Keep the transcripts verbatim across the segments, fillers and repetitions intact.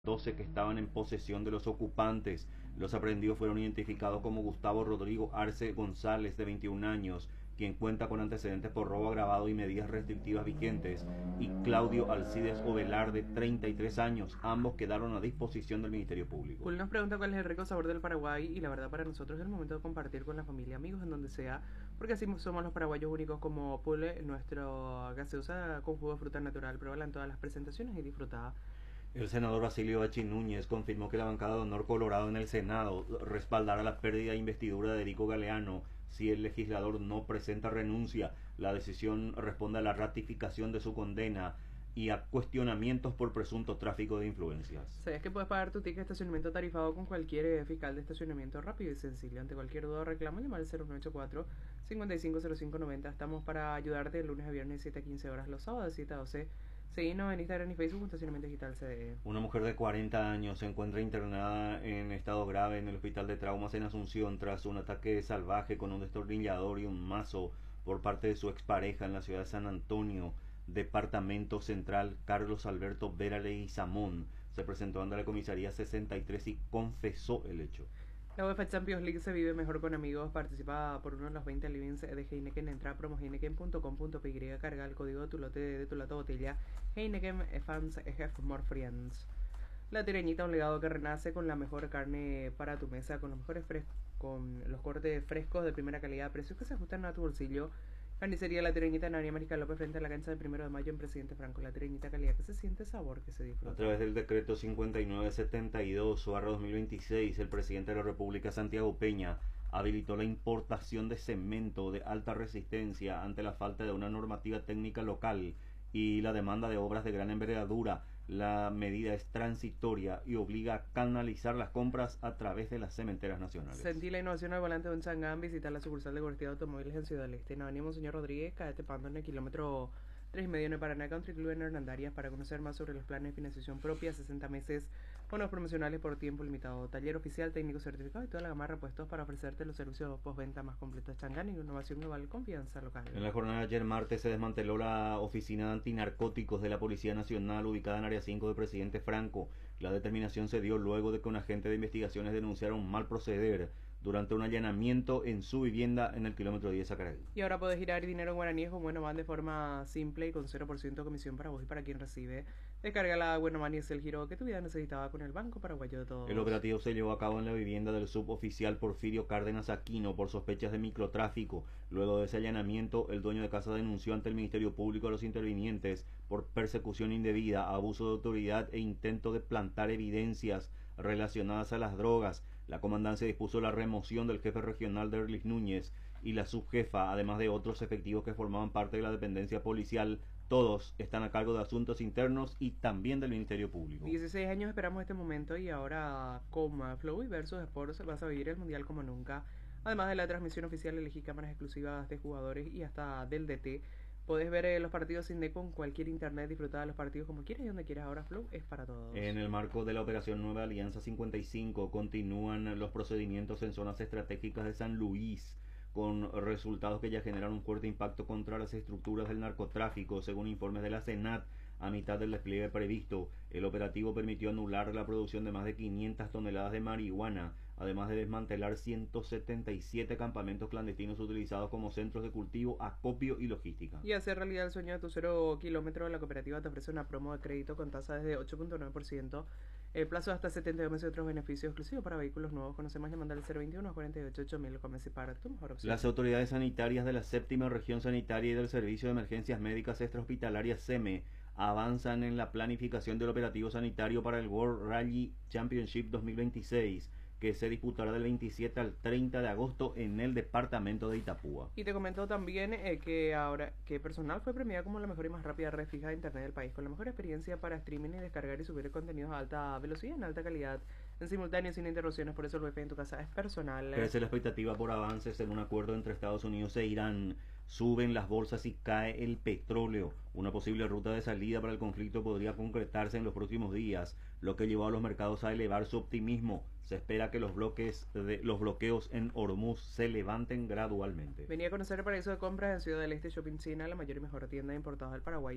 doce que estaban en posesión de los ocupantes. Los aprehendidos fueron identificados como Gustavo Rodrigo Arce González, de veintiún años, quien cuenta con antecedentes por robo agravado y medidas restrictivas vigentes, y Claudio Alcides Ovelar, de treinta y tres años. Ambos quedaron a disposición del Ministerio Público. Jul nos pregunta cuál es el rico sabor del Paraguay, y la verdad para nosotros es el momento de compartir con la familia, amigos, en donde sea, porque así somos los paraguayos únicos como Pule, nuestra gaseosa con jugo de fruta natural. Pruébala en todas las presentaciones y disfrutada. El senador Basilio Bachi Núñez confirmó que la bancada de Honor Colorado en el Senado respaldará la pérdida de investidura de Erico Galeano si el legislador no presenta renuncia. La decisión responde a la ratificación de su condena y a cuestionamientos por presunto tráfico de influencias. ¿Sabes que puedes pagar tu ticket de estacionamiento tarifado con cualquier fiscal de estacionamiento rápido y sencillo? Ante cualquier duda o reclamo, llamar al cero nueve ocho cuatro, cinco cinco cero cinco nueve cero. Estamos para ayudarte de lunes a viernes de siete a quince horas, los sábados de siete a doce. Seguinos en Instagram y Facebook, Estacionamiento Digital C D E. Una mujer de cuarenta años se encuentra internada en estado grave en el Hospital de Traumas en Asunción tras un ataque salvaje con un destornillador y un mazo por parte de su expareja en la ciudad de San Antonio, Departamento Central. Carlos Alberto Vera Leguizamón se presentó ante la comisaría sesenta y tres y confesó el hecho. La UEFA Champions League se vive mejor con amigos. Participa por uno de los veinte livings de Heineken. Entra a promo heineken punto com punto p y, carga el código de tu lote de tu lata botella. Heineken fans have more friends. La Tireñita, un legado que renace con la mejor carne para tu mesa, con los mejores frescos, con los cortes frescos de primera calidad, precios que se ajustan a tu bolsillo. Carnicería La Tireñita en Avenida Mariscal López, frente a la cancha del primero de mayo en Presidente Franco. La Tireñita, calidad que se siente, sabor que se disfruta. A través del decreto cincuenta y nueve setenta y dos barra dos mil veintiséis, el presidente de la República, Santiago Peña, habilitó la importación de cemento de alta resistencia ante la falta de una normativa técnica local y la demanda de obras de gran envergadura. La medida es transitoria y obliga a canalizar las compras a través de las cementeras nacionales. Sentí la innovación al volante de un Changán. Visitar la sucursal de Gortía de Automóviles en Ciudad del Este, en Avenida Monseñor Rodríguez, Cadete Pando, en el kilómetro tres y medio, en el Paraná Country Club en Hernandarias. Para conocer más sobre los planes de financiación propia, sesenta meses, bonos promocionales por tiempo limitado, taller oficial, técnico certificado y toda la gama de repuestos para ofrecerte los servicios postventa más completos. Changán, innovación global, confianza local. En la jornada de ayer martes se desmanteló la oficina de antinarcóticos de la Policía Nacional ubicada en Área cinco de Presidente Franco. La determinación se dio luego de que un agente de investigaciones denunciara un mal proceder durante un allanamiento en su vivienda en el kilómetro diez Sacaraí. Y ahora podés girar dinero en guaraníes con Buenoman de forma simple y con cero por ciento de comisión para vos y para quien recibe. Descarga la Buenoman y es el giro que tu vida necesitaba con el Banco Paraguayo de Todos. El operativo se llevó a cabo en la vivienda del suboficial Porfirio Cárdenas Aquino por sospechas de microtráfico. Luego de ese allanamiento, el dueño de casa denunció ante el Ministerio Público a los intervinientes por persecución indebida, abuso de autoridad e intento de plantar evidencias relacionadas a las drogas. La comandancia dispuso la remoción del jefe regional Derlis Núñez y la subjefa, además de otros efectivos que formaban parte de la dependencia policial. Todos están a cargo de asuntos internos y también del Ministerio Público. dieciséis años esperamos este momento y ahora con Flow y Versus Sports vas a vivir el Mundial como nunca. Además de la transmisión oficial, elegí cámaras exclusivas de jugadores y hasta del D T. Podés ver eh, los partidos sin D con cualquier internet, disfrutar de los partidos como quieras y donde quieras. Ahora Flow es para todos. En el marco de la operación Nueva Alianza cincuenta y cinco continúan los procedimientos en zonas estratégicas de San Luis, con resultados que ya generan un fuerte impacto contra las estructuras del narcotráfico. Según informes de la Senat, a mitad del despliegue previsto, el operativo permitió anular la producción de más de quinientas toneladas de marihuana, además de desmantelar ciento setenta y siete campamentos clandestinos utilizados como centros de cultivo, acopio y logística. Y hacer realidad el sueño de tu cero kilómetro, la cooperativa te ofrece una promo de crédito con tasa desde ocho punto nueve por ciento, el plazo hasta setenta y dos meses y otros beneficios exclusivos para vehículos nuevos. Conoce más llamando al cero veintiuno cuarenta y ocho ocho mil. Comercio para tu mejor opción. Las autoridades sanitarias de la séptima región sanitaria y del Servicio de Emergencias Médicas Extrahospitalarias SEME avanzan en la planificación del operativo sanitario para el World Rally Championship dos mil veintiséis, que se disputará del veintisiete al treinta de agosto en el departamento de Itapúa. Y te comento también eh, que ahora que personal fue premiada como la mejor y más rápida red fija de internet del país, con la mejor experiencia para streaming y descargar y subir contenidos a alta velocidad en alta calidad en simultáneo sin interrupciones. Por eso el wifi en tu casa es personal. Crece la expectativa por avances en un acuerdo entre Estados Unidos e Irán. Suben las bolsas y cae el petróleo. Una posible ruta de salida para el conflicto podría concretarse en los próximos días, lo que llevó a los mercados a elevar su optimismo. Se espera que los bloques de los bloqueos en Hormuz se levanten gradualmente. Venía a conocer el paraíso de compras en Ciudad del Este Shopping China, la mayor y mejor tienda de importados del Paraguay.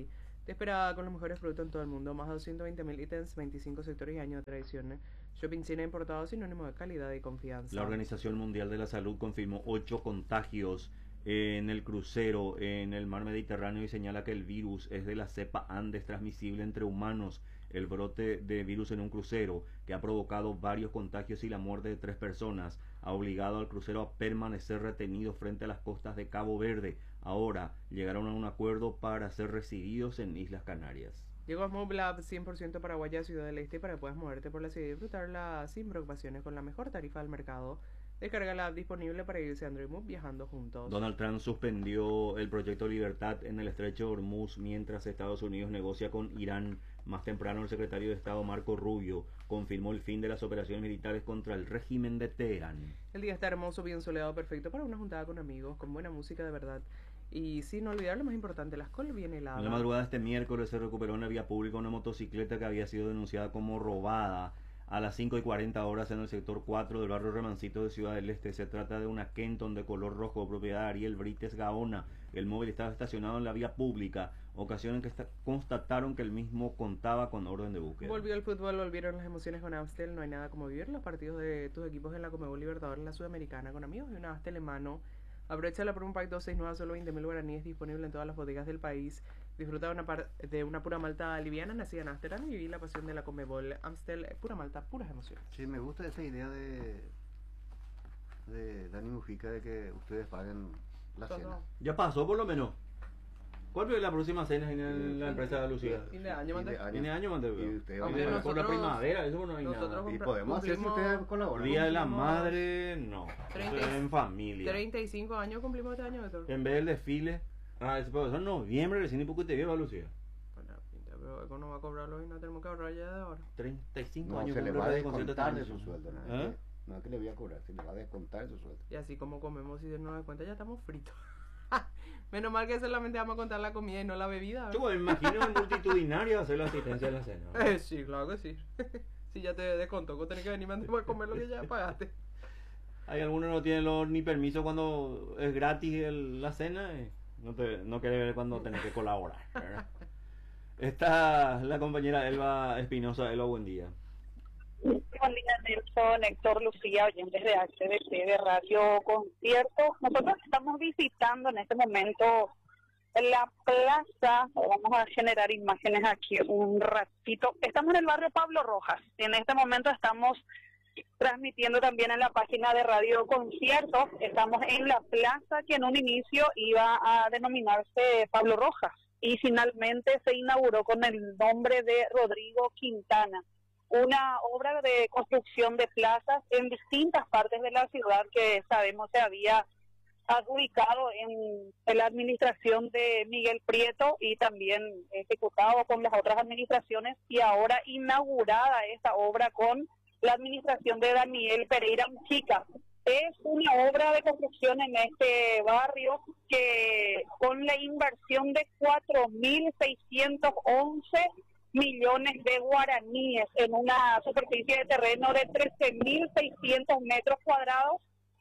Te espera con los mejores productos en todo el mundo, más de doscientos veinte mil ítems, veinticinco sectores y años de tradición. Shopping China importado, sinónimo de calidad y confianza. La Organización Mundial de la Salud confirmó ocho contagios en el crucero en el mar Mediterráneo y señala que el virus es de la cepa Andes transmisible entre humanos. El brote de virus en un crucero, que ha provocado varios contagios y la muerte de tres personas, ha obligado al crucero a permanecer retenido frente a las costas de Cabo Verde. Ahora llegaron a un acuerdo para ser recibidos en Islas Canarias. Llegó a MoveLab cien por ciento Paraguaya, Ciudad del Este, para que puedas moverte por la ciudad y disfrutarla sin preocupaciones con la mejor tarifa del mercado. Descarga la app disponible para irse a Android Move viajando juntos. Donald Trump suspendió el proyecto Libertad en el estrecho de Hormuz mientras Estados Unidos negocia con Irán. Más temprano, el secretario de Estado Marco Rubio confirmó el fin de las operaciones militares contra el régimen de Teherán. El día está hermoso, bien soleado, perfecto para una juntada con amigos, con buena música de verdad. Y sin olvidar lo más importante, la escuela bien helada. En la madrugada de este miércoles se recuperó en la vía pública una motocicleta que había sido denunciada como robada a las cinco y cuarenta horas en el sector cuatro del barrio Remancito de Ciudad del Este. Se trata de una Kenton de color rojo, propiedad de Ariel Brites Gaona. El móvil estaba estacionado en la vía pública, ocasión en que constataron que el mismo contaba con orden de búsqueda. Volvió el fútbol, volvieron las emociones con Amstel. No hay nada como vivir los partidos de tus equipos en la Conmebol Libertadores, en la Sudamericana, con amigos y una Amstel en mano. Aprovecha la Promo Pack dos seis nueve, solo veinte mil guaraníes, disponible en todas las bodegas del país. Disfruta de una, par de una pura malta liviana nacida en Amsterdam y viví la pasión de la Conmebol. Amstel, pura malta, puras emociones. Sí, me gusta esa idea de, de Dani Mujica de que ustedes paguen la Todo. cena. Ya pasó por lo menos. ¿Cuál es la próxima cena en la empresa de Lucía? Fin de año, Fin de mande. año. Fin de año, mande. Y ustedes Aunque van a- nosotros- por la primavera, eso no hay nosotros nada. Y compra- podemos hacer si cumplimos- ustedes colaboran. Día de la cumplimos madre, no. treinta Eso es en familia. treinta y cinco años cumplimos este año, Héctor. En vez del desfile. Ah, eso es en noviembre, recién y poco te lleva, Lucía. Buena pinta, pero Eco no va a cobrarlo y no tenemos que ahorrar ya de ahora. treinta y cinco No, años. se le cumple va a el concierto descontar de este su año. sueldo. No, ¿Eh? es que, no es que le voy a cobrar, se le va a descontar de su sueldo. Y así como comemos y no nos da cuenta, ya estamos fritos. Menos mal que solamente vamos a contar la comida y no la bebida. Yo me imagino en multitudinario hacer la asistencia de la cena. ¿no? Eh, sí, claro que sí. Si ya te descontó, que tenés que venir a comer lo que ya pagaste. Hay algunos que no tienen los- ni permiso cuando es gratis el- la cena. Y no, te, no quiere ver cuando tenés que colaborar. ¿verdad? Está la compañera Elba Espinosa. Elba, buen día. Buen día, Nelson, Héctor, Lucía, oyentes de H B C de Radio Concierto. Nosotros estamos visitando en este momento la plaza. Vamos a generar imágenes aquí un ratito. Estamos en el barrio Pablo Rojas. En este momento estamos transmitiendo también en la página de Radio Concierto. Estamos en la plaza que en un inicio iba a denominarse Pablo Rojas y finalmente se inauguró con el nombre de Rodrigo Quintana. Una obra de construcción de plazas en distintas partes de la ciudad que sabemos se había adjudicado en, en la administración de Miguel Prieto y también ejecutado con las otras administraciones, y ahora inaugurada esta obra con la administración de Daniel Pereira Mujica. Es una obra de construcción en este barrio que con la inversión de cuatro mil seiscientos once millones de guaraníes en una superficie de terreno de trece mil seiscientos metros cuadrados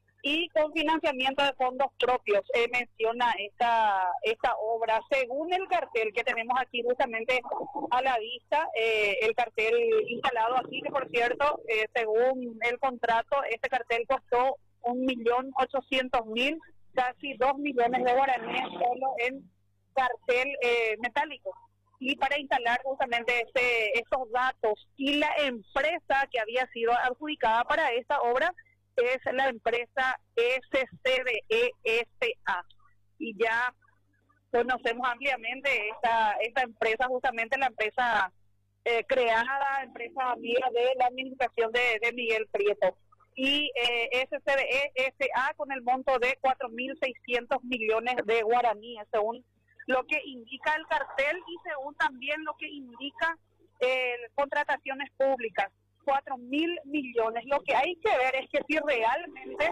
y con financiamiento de fondos propios, eh, menciona esta esta obra. Según el cartel que tenemos aquí justamente a la vista, eh, el cartel instalado aquí, que por cierto, eh, según el contrato, este cartel costó un millón ochocientos mil, casi dos millones de guaraníes solo en cartel eh, metálico. Y para instalar justamente este, estos datos, y la empresa que había sido adjudicada para esta obra es la empresa S C D E S A, y ya conocemos ampliamente esta esta empresa, justamente la empresa eh, creada, empresa amiga de la administración de, de Miguel Prieto, y eh, S C D E S A con el monto de cuatro mil seiscientos millones de guaraníes, según lo que indica el cartel y según también lo que indica eh, contrataciones públicas. Cuatro mil millones. Lo que hay que ver es que si realmente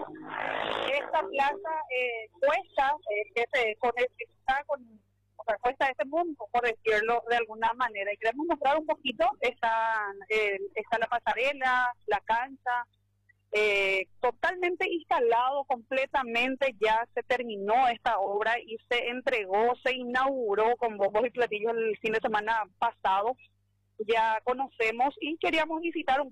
esta plaza eh, cuesta, eh, que se, con, está con, o sea, cuesta ese monto, por decirlo de alguna manera. Y queremos mostrar un poquito, está, eh, está la pasarela, la cancha, eh, totalmente instalado, completamente ya se terminó esta obra y se entregó, se inauguró con bombos y platillos el fin de semana pasado. Ya conocemos y queríamos visitar un